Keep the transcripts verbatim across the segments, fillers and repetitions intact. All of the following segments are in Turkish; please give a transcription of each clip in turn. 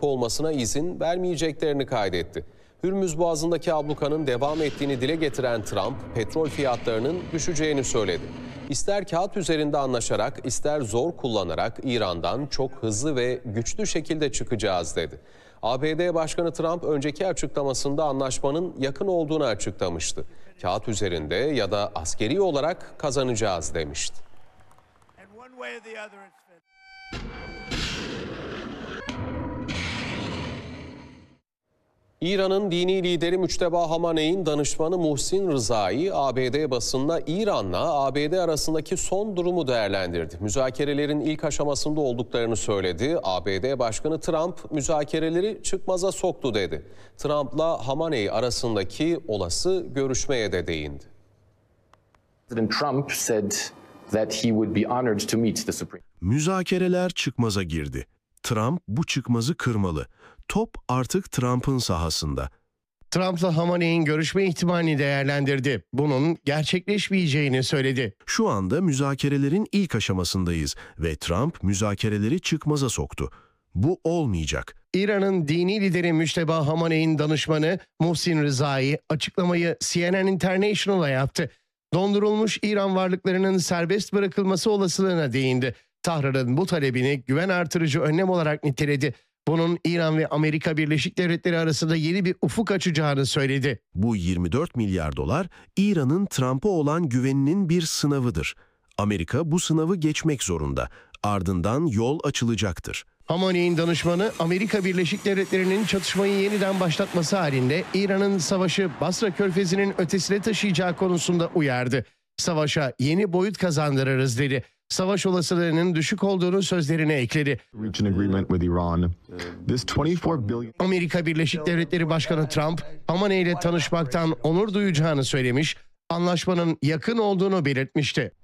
ablukası olmasına izin vermeyeceklerini kaydetti. Hürmüz Boğazı'ndaki ablukanın devam ettiğini dile getiren Trump, petrol fiyatlarının düşeceğini söyledi. İster kağıt üzerinde anlaşarak, ister zor kullanarak İran'dan çok hızlı ve güçlü şekilde çıkacağız dedi. A B D Başkanı Trump önceki açıklamasında anlaşmanın yakın olduğunu açıklamıştı. Kağıt üzerinde ya da askeri olarak kazanacağız demişti. İran'ın dini lideri Müçteba Hamaney'in danışmanı Muhsin Rızai, A B D basınına İran'la A B D arasındaki son durumu değerlendirdi. Müzakerelerin ilk aşamasında olduklarını söyledi. A B D Başkanı Trump müzakereleri çıkmaza soktu dedi. Trump'la Hamaney arasındaki olası görüşmeye de değindi. President Trump said that he would be honored to meet the Supreme. Müzakereler çıkmaza girdi. Trump bu çıkmazı kırmalı. Top artık Trump'ın sahasında. Trump'la Hamaney'in görüşme ihtimalini değerlendirdi. Bunun gerçekleşmeyeceğini söyledi. Şu anda müzakerelerin ilk aşamasındayız ve Trump müzakereleri çıkmaza soktu. Bu olmayacak. İran'ın dini lideri Müçteba Hamaney'in danışmanı Muhsin Rızai açıklamayı C N N International'a yaptı. Dondurulmuş İran varlıklarının serbest bırakılması olasılığına değindi. Tahran'ın bu talebini güven artırıcı önlem olarak niteledi. Bunun İran ve Amerika Birleşik Devletleri arasında yeni bir ufuk açacağını söyledi. Bu yirmi dört milyar dolar İran'ın Trump'a olan güveninin bir sınavıdır. Amerika bu sınavı geçmek zorunda. Ardından yol açılacaktır. Hamaney'in danışmanı Amerika Birleşik Devletleri'nin çatışmayı yeniden başlatması halinde İran'ın savaşı Basra Körfezi'nin ötesine taşıyacağı konusunda uyardı. Savaşa yeni boyut kazandırırız dedi. Savaş olasılığının düşük olduğunu sözlerine ekledi. Amerika Birleşik Devletleri Başkanı Trump, Hamaney ile tanışmaktan onur duyacağını söylemiş, anlaşmanın yakın olduğunu belirtmişti.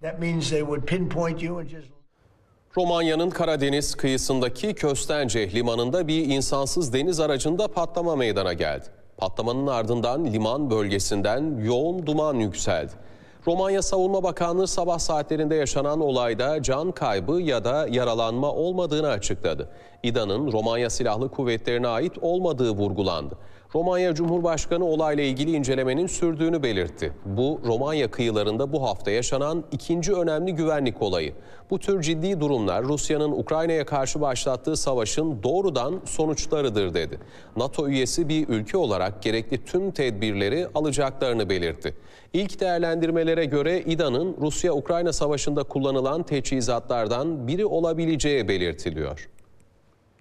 Romanya'nın Karadeniz kıyısındaki Köstence limanında bir insansız deniz aracında patlama meydana geldi. Patlamanın ardından liman bölgesinden yoğun duman yükseldi. Romanya Savunma Bakanlığı sabah saatlerinde yaşanan olayda can kaybı ya da yaralanma olmadığını açıkladı. İDA'nın Romanya Silahlı Kuvvetleri'ne ait olmadığı vurgulandı. Romanya Cumhurbaşkanı olayla ilgili incelemenin sürdüğünü belirtti. Bu Romanya kıyılarında bu hafta yaşanan ikinci önemli güvenlik olayı. Bu tür ciddi durumlar Rusya'nın Ukrayna'ya karşı başlattığı savaşın doğrudan sonuçlarıdır dedi. NATO üyesi bir ülke olarak gerekli tüm tedbirleri alacaklarını belirtti. İlk değerlendirmelere göre İDA'nın Rusya-Ukrayna savaşında kullanılan teçhizatlardan biri olabileceği belirtiliyor.